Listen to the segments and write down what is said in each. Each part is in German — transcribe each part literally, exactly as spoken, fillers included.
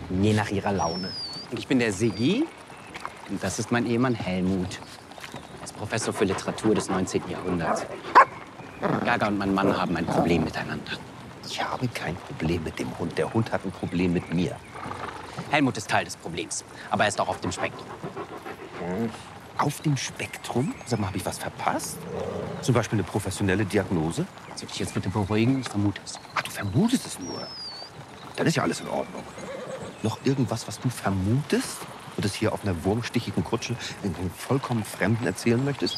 je nach ihrer Laune. Und ich bin der Siggi und das ist mein Ehemann Helmut. Er ist Professor für Literatur des neunzehnten Jahrhunderts. Gaga und mein Mann haben ein Problem miteinander. Ich habe kein Problem mit dem Hund. Der Hund hat ein Problem mit mir. Helmut ist Teil des Problems, aber er ist auch auf dem Spektrum. Hm. Auf dem Spektrum? Sag mal, habe ich was verpasst? Zum Beispiel eine professionelle Diagnose? Soll ich dich jetzt bitte beruhigen? Ich vermute es. Ach, du vermutest es nur. Dann ist ja alles in Ordnung. Noch irgendwas, was du vermutest und es hier auf einer wurmstichigen Kutsche irgendeinem vollkommen Fremden erzählen möchtest?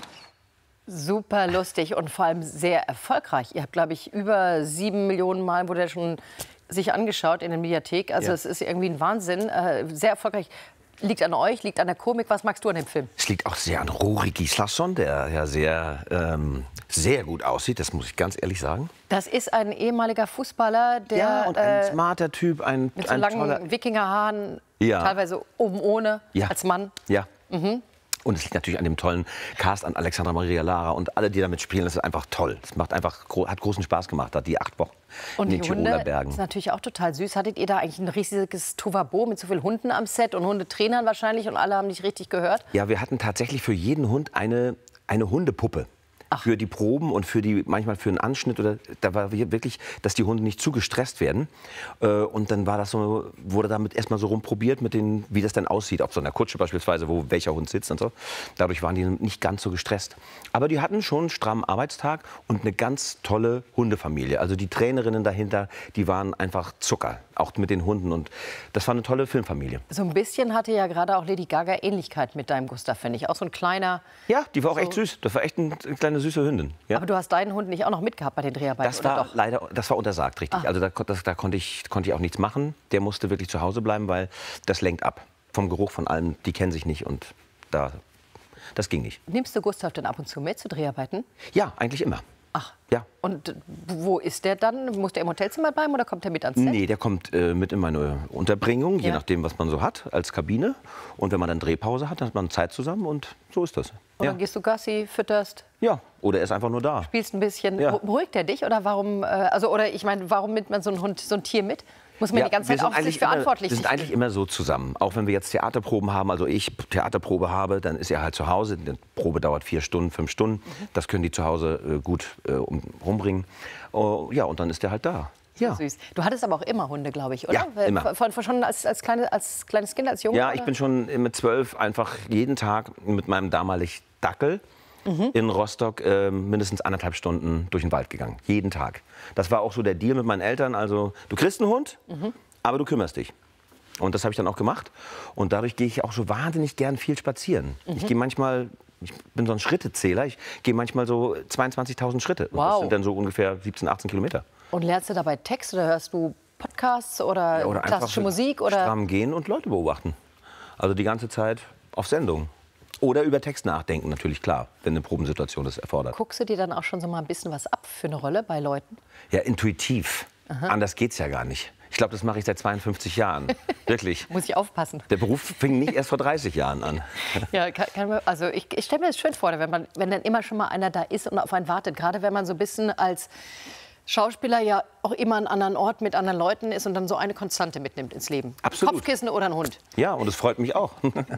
Super lustig und vor allem sehr erfolgreich. Ihr habt, glaube ich, über sieben Millionen Mal wurde er schon sich angeschaut in der Mediathek. Also Ja. es ist irgendwie ein Wahnsinn. Äh, sehr erfolgreich. Liegt an euch, liegt an der Komik. Was magst du an dem Film? Es liegt auch sehr an Rory Gislason, der ja sehr, ähm, sehr gut aussieht. Das muss ich ganz ehrlich sagen. Das ist ein ehemaliger Fußballer, der Ja, und ein äh, smarter Typ, ein, mit so ein langen toller... Wikingerhaaren, Ja. teilweise oben ohne, Ja. als Mann. Ja. Mhm. Und es liegt natürlich an dem tollen Cast, an Alexandra Maria Lara und alle, die damit spielen. Das ist einfach toll. Das macht einfach, hat großen Spaß gemacht, hat die acht Wochen Und in die den Hunde Tiroler Bergen. ist natürlich auch total süß. Hattet ihr da eigentlich ein riesiges Tohuwabohu mit so vielen Hunden am Set und Hundetrainern wahrscheinlich und alle haben nicht richtig gehört? Ja, wir hatten tatsächlich für jeden Hund eine, eine Hundepuppe. Ach. Für die Proben und für die, manchmal für einen Anschnitt. Oder, da war wirklich, dass die Hunde nicht zu gestresst werden. Äh, und dann war das so, wurde damit erstmal so rumprobiert, mit den, wie das dann aussieht. Auf so einer Kutsche beispielsweise, wo welcher Hund sitzt und so. Dadurch waren die nicht ganz so gestresst. Aber die hatten schon einen strammen Arbeitstag und eine ganz tolle Hundefamilie. Also die Trainerinnen dahinter, die waren einfach Zucker. Auch mit den Hunden. Und das war eine tolle Filmfamilie. So ein bisschen hatte ja gerade auch Lady Gaga Ähnlichkeit mit deinem Gustav, finde ich. Auch so ein kleiner... Ja, die war auch so echt süß. Das war echt eine kleine süße Hündin. Ja? Aber du hast deinen Hund nicht auch noch mitgehabt bei den Dreharbeiten, Das oder war doch? leider, das war untersagt, richtig. Ah. Also da, das, da konnte, ich, konnte ich auch nichts machen. Der musste wirklich zu Hause bleiben, weil das lenkt ab. Vom Geruch von allem, die kennen sich nicht und da, das ging nicht. Nimmst du Gustav denn ab und zu mit zu Dreharbeiten? Ja, eigentlich immer. Ach, Ja. und wo ist der dann? Muss der im Hotelzimmer bleiben oder kommt er mit ans Set? Nee, der kommt äh, mit in meine Unterbringung, je Ja. nachdem, was man so hat, als Kabine. Und wenn man dann Drehpause hat, dann hat man Zeit zusammen und so ist das. Und Ja. dann gehst du Gassi, fütterst, ja, oder er ist einfach nur da. spielst ein bisschen. Ja. Beruhigt er dich? Oder warum, äh, also, oder ich meine, warum nimmt man so ein Hund, so ein Tier mit? Muss man die ganze wir Zeit sind auf sich eigentlich immer, verantwortlich wir sind sich- eigentlich immer so zusammen. Auch wenn wir jetzt Theaterproben haben, also ich Theaterprobe habe, dann ist er halt zu Hause. Die Probe dauert vier Stunden, fünf Stunden. Mhm. Das können die zu Hause äh, gut äh, um, rumbringen. Oh, ja, und dann ist er halt da. Ja. Süß. Du hattest aber auch immer Hunde, glaube ich, oder? Ja, Weil- immer. Von, von schon als, als, kleine, als kleines Kind, als Junge? Ja, ich oder? bin schon mit zwölf einfach jeden Tag mit meinem damaligen Dackel Mhm. in Rostock äh, mindestens anderthalb Stunden durch den Wald gegangen. Jeden Tag. Das war auch so der Deal mit meinen Eltern. Also, du kriegst einen Hund, Mhm. aber du kümmerst dich. Und das habe ich dann auch gemacht. Und dadurch gehe ich auch so wahnsinnig gern viel spazieren. Mhm. Ich gehe manchmal, ich bin so ein Schrittezähler, ich gehe manchmal so zweiundzwanzigtausend Schritte. Und das Wow. sind dann so ungefähr siebzehn, achtzehn Kilometer. Und lernst du dabei Text oder hörst du Podcasts oder, Ja, oder klassische einfach Musik? Oder? stramm gehen und Leute beobachten. Also die ganze Zeit auf Sendung. Oder über Text nachdenken, natürlich, klar, wenn eine Probensituation das erfordert. Guckst du dir dann auch schon so mal ein bisschen was ab für eine Rolle bei Leuten? Ja, intuitiv. Anders geht's ja gar nicht. Ich glaube, das mache ich seit zweiundfünfzig Jahren. Wirklich. Muss ich aufpassen. Der Beruf fing nicht erst vor dreißig Jahren an. Ja, kann, kann man, also ich, ich stelle mir das schön vor, wenn, man, wenn dann immer schon mal einer da ist und auf einen wartet. Gerade wenn man so ein bisschen als Schauspieler ja auch immer an einem anderen Ort mit anderen Leuten ist und dann so eine Konstante mitnimmt ins Leben. Absolut. Kopfkissen oder ein Hund. Ja, und es freut mich auch.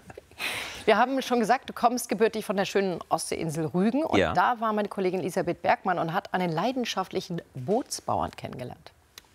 Wir haben schon gesagt, du kommst gebürtig von der schönen Ostseeinsel Rügen. Und Ja. da war meine Kollegin Elisabeth Bergmann und hat einen leidenschaftlichen Bootsbauern kennengelernt.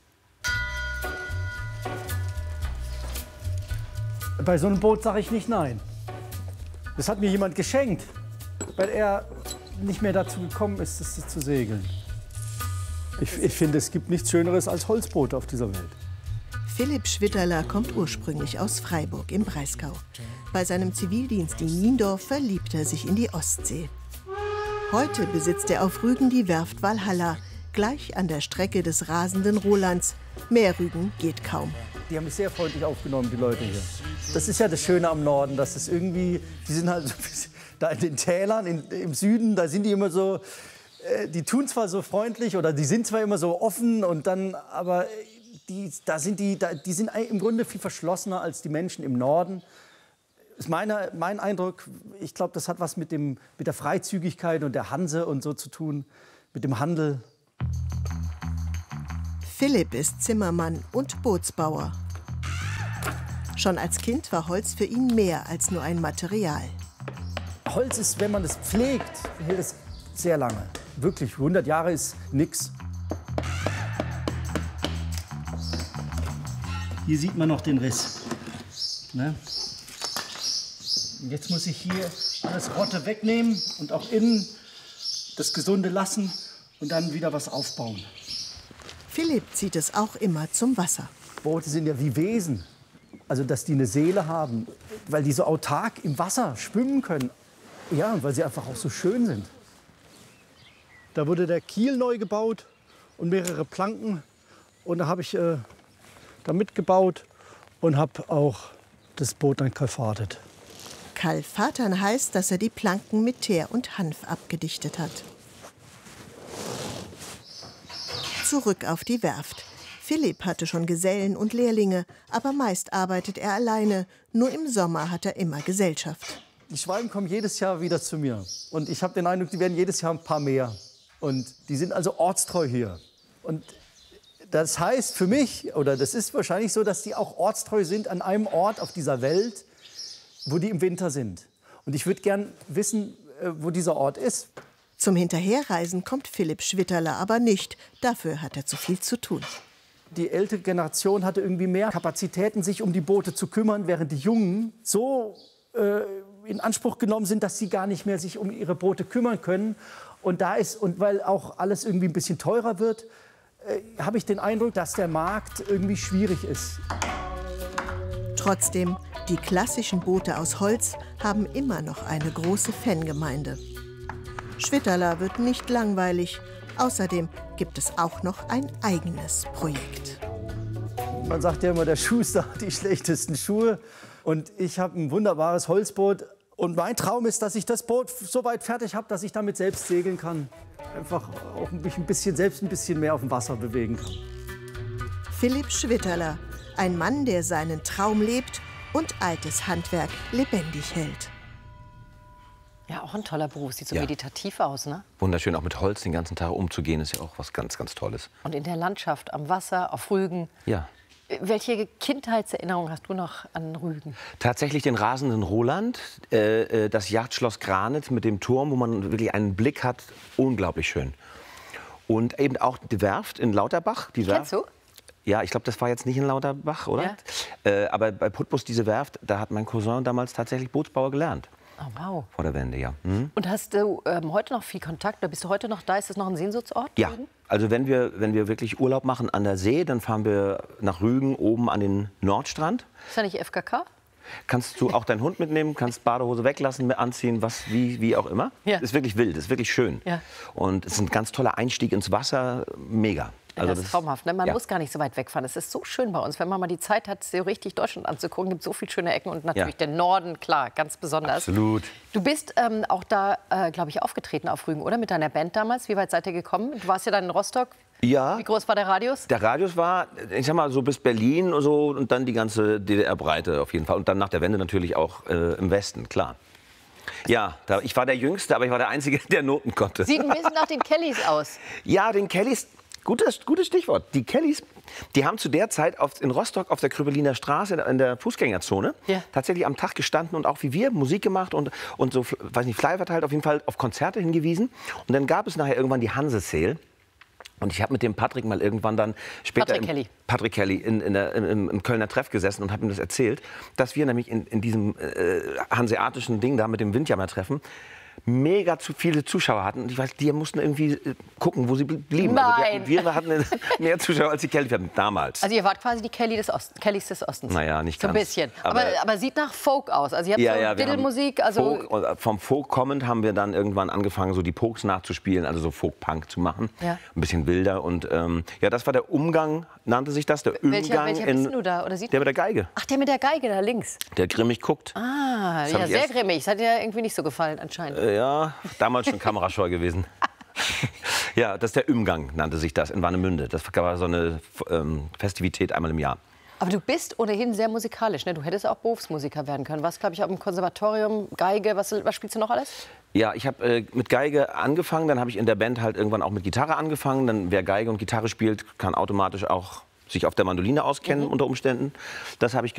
Bei so einem Boot sage ich nicht nein. Das hat mir jemand geschenkt, weil er nicht mehr dazu gekommen ist, es zu segeln. Ich, ich finde, es gibt nichts Schöneres als Holzboote auf dieser Welt. Philipp Schwitterler kommt ursprünglich aus Freiburg im Breisgau. Bei seinem Zivildienst in Niendorf verliebt er sich in die Ostsee. Heute besitzt er auf Rügen die Werft Walhalla, gleich an der Strecke des rasenden Rolands. Mehr Rügen geht kaum. Die haben mich sehr freundlich aufgenommen, die Leute hier. Das ist ja das Schöne am Norden, dass es irgendwie, die sind halt so ein bisschen da in den Tälern, in, im Süden, da sind die immer so, äh, die tun zwar so freundlich oder die sind zwar immer so offen und dann, aber die, da sind die, da, die sind im Grunde viel verschlossener als die Menschen im Norden. Ist meine, mein Eindruck, ich glaube, das hat was mit, dem, mit der Freizügigkeit und der Hanse und so zu tun, mit dem Handel. Philipp ist Zimmermann und Bootsbauer. Schon als Kind war Holz für ihn mehr als nur ein Material. Holz ist, wenn man es pflegt, hält es sehr lange. Wirklich, hundert Jahre ist nix. Hier sieht man noch den Riss. Ne? Jetzt muss ich hier alles Rotte wegnehmen und auch innen das Gesunde lassen und dann wieder was aufbauen. Philipp zieht es auch immer zum Wasser. Boote sind ja wie Wesen. Also, dass die eine Seele haben, weil die so autark im Wasser schwimmen können. Ja, und weil sie einfach auch so schön sind. Da wurde der Kiel neu gebaut und mehrere Planken. Und da habe ich äh, da mitgebaut und habe auch das Boot dann kalfatet. Kalfatern heißt, dass er die Planken mit Teer und Hanf abgedichtet hat. Zurück auf die Werft. Philipp hatte schon Gesellen und Lehrlinge, aber meist arbeitet er alleine. Nur im Sommer hat er immer Gesellschaft. Die Schwalben kommen jedes Jahr wieder zu mir. Und ich habe den Eindruck, die werden jedes Jahr ein paar mehr. Und die sind also ortstreu hier. Und das heißt für mich, oder das ist wahrscheinlich so, dass die auch ortstreu sind an einem Ort auf dieser Welt, wo die im Winter sind. Und ich würde gern wissen, wo dieser Ort ist. Zum Hinterherreisen kommt Philipp Schwitterler aber nicht. Dafür hat er zu viel zu tun. Die ältere Generation hatte irgendwie mehr Kapazitäten, sich um die Boote zu kümmern, während die Jungen so äh, in Anspruch genommen sind, dass sie gar nicht mehr sich um ihre Boote kümmern können. Und da ist, und weil auch alles irgendwie ein bisschen teurer wird, äh, habe ich den Eindruck, dass der Markt irgendwie schwierig ist. Trotzdem, die klassischen Boote aus Holz haben immer noch eine große Fangemeinde. Schwitterler wird nicht langweilig. Außerdem gibt es auch noch ein eigenes Projekt. Man sagt ja immer, der Schuster hat die schlechtesten Schuhe. Und ich habe ein wunderbares Holzboot. Und mein Traum ist, dass ich das Boot so weit fertig habe, dass ich damit selbst segeln kann. Einfach auch mich ein bisschen, selbst ein bisschen mehr auf dem Wasser bewegen kann. Philipp Schwitterler, ein Mann, der seinen Traum lebt und altes Handwerk lebendig hält. Ja, auch ein toller Beruf. Sieht so Ja. meditativ aus, ne? Wunderschön, auch mit Holz den ganzen Tag umzugehen, ist ja auch was ganz, ganz Tolles. Und in der Landschaft, am Wasser, auf Rügen. Ja. Welche Kindheitserinnerung hast du noch an Rügen? Tatsächlich den rasenden Roland, äh, äh, das Yachtschloss Granit mit dem Turm, wo man wirklich einen Blick hat, unglaublich schön. Und eben auch die Werft in Lauterbach. Die Kennst Werft, du? Ja, ich glaube, das war jetzt nicht in Lauterbach, oder? Ja. Äh, aber bei Putbus, diese Werft, da hat mein Cousin damals tatsächlich Bootsbauer gelernt. Oh, wow. Vor der Wende, ja. Mhm. Und hast du ähm, heute noch viel Kontakt? Oder bist du heute noch da? Ist das noch ein Sehnsuchtsort? Ja, Rügen? also wenn wir, wenn wir wirklich Urlaub machen an der See, dann fahren wir nach Rügen oben an den Nordstrand. Ist ja nicht F K K? Kannst du auch deinen Hund mitnehmen, kannst Badehose weglassen, mit anziehen, was, wie, wie auch immer. Ja. Ist wirklich wild, ist wirklich schön. Ja. Und es ist ein ganz toller Einstieg ins Wasser, mega. Also das ist traumhaft. Ne? Man ja. muss gar nicht so weit wegfahren. Es ist so schön bei uns. Wenn man mal die Zeit hat, so richtig Deutschland anzugucken, gibt es so viele schöne Ecken. Und natürlich Ja. der Norden, klar, ganz besonders. Absolut. Du bist ähm, auch da, äh, glaube ich, aufgetreten auf Rügen, oder? Mit deiner Band damals. Wie weit seid ihr gekommen? Du warst ja dann in Rostock. Ja. Wie groß war der Radius? Der Radius war, ich sag mal, so bis Berlin und so und dann die ganze D D R-Breite auf jeden Fall. Und dann nach der Wende natürlich auch äh, im Westen, klar. Ja, da, ich war der Jüngste, aber ich war der Einzige, der Noten konnte. Sieht ein bisschen nach den Kellys aus. Ja, den Kellys, gutes, gutes Stichwort. Die Kellys, die haben zu der Zeit auf, in Rostock auf der Krüppeliner Straße in der Fußgängerzone Ja. tatsächlich am Tag gestanden und auch wie wir Musik gemacht und, und so, weiß nicht, Flyer verteilt, auf jeden Fall auf Konzerte hingewiesen. Und dann gab es nachher irgendwann die Hanse-Sale. Und ich habe mit dem Patrick mal irgendwann dann später Patrick im, Kelly. Patrick Kelly in, in der, im, im Kölner Treff gesessen und habe ihm das erzählt, dass wir nämlich in, in diesem äh, hanseatischen Ding da mit dem Windjammer-Treffen mega zu viele Zuschauer hatten. Und ich weiß, die mussten irgendwie äh, gucken, wo sie blieben. Nein. Also wir, wir hatten mehr Zuschauer als die Kellys hatten damals. Also ihr wart quasi die Kelly des Ost Kellys des Ostens. Naja, nicht so ein ganz. bisschen. Aber, Aber- aber sieht nach Folk aus. Also ihr habt Ja, so ja, wir haben Diddle-Musik. Also Folk, und vom Folk kommend haben wir dann irgendwann angefangen, so die Pokes nachzuspielen, also so Folk-Punk zu machen. Ja. Ein bisschen wilder. Und ähm, ja, das war der Umgang, nannte sich das, der welcher, Umgang. welcher in, bist du da? Oder sieht Der mit der Geige, Ach, der mit der Geige da links. der grimmig guckt. Ah, hab ja, ich sehr erst- grimmig. Das hat dir irgendwie nicht so gefallen anscheinend. Äh, ja, damals schon kamerascheu gewesen. Ja, das ist der Umgang, nannte sich das in Warnemünde. Das war so eine ähm, Festivität einmal im Jahr. Aber du bist ohnehin sehr musikalisch. Ne? Du hättest auch Berufsmusiker werden können. Was, glaube ich, auf dem Konservatorium, Geige, was, was spielst du noch alles? Ja, ich habe äh, mit Geige angefangen, dann habe ich in der Band halt irgendwann auch mit Gitarre angefangen. Dann wer Geige und Gitarre spielt, kann automatisch auch sich auf der Mandoline auskennen unter Umständen. Das habe ich gemacht.